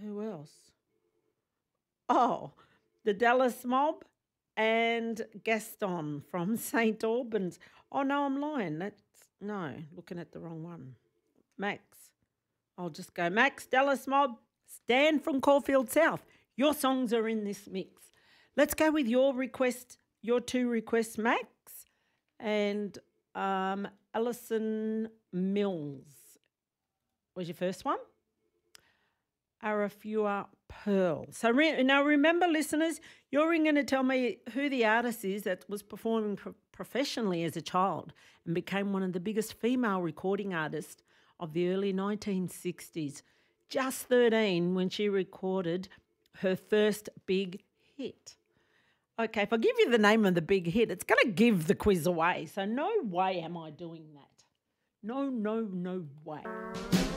Who else? Oh, the Dallas Mob and Gaston from St. Albans. Oh, no, I'm lying. That's, no, looking at the wrong one. Max. I'll just go Max, Dallas Mob, Stan from Caulfield South. Your songs are in this mix. Let's go with your request, your two requests, Max and Alison Mills was your first one. Arafua Pearl. So now remember, listeners, you're going to tell me who the artist is that was performing professionally as a child and became one of the biggest female recording artists of the early 1960s. Just 13 when she recorded her first big hit. Okay, if I give you the name of the big hit, it's going to give the quiz away. So no way am I doing that. No way.